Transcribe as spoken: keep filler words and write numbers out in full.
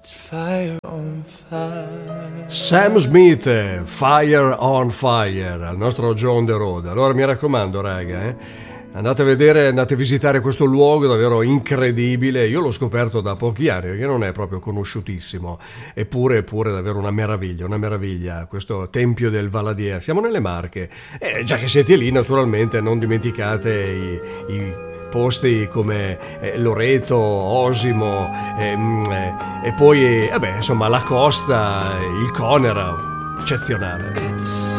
Fire on fire. Sam Smith, Fire on Fire, al nostro John the Road. Allora mi raccomando, raga, eh, andate a vedere, andate a visitare questo luogo davvero incredibile. Io l'ho scoperto da pochi anni perché non è proprio conosciutissimo, eppure, eppure davvero una meraviglia, una meraviglia questo Tempio del Valadier. Siamo nelle Marche, e già che siete lì naturalmente non dimenticate i, i posti come eh, Loreto, Osimo, ehm, eh, e poi eh, vabbè, insomma la costa, il Conera, eccezionale. It's